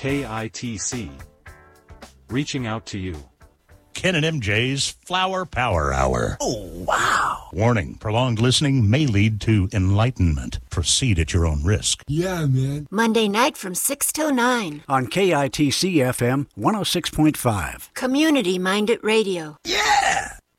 KITC. Reaching out to you. Ken and MJ's Flower Power Hour. Oh, wow. Warning, prolonged listening may lead to enlightenment. Proceed at your own risk. Yeah, man. Monday night from 6 till 9. On KITC FM 106.5. Community-minded radio. Yeah!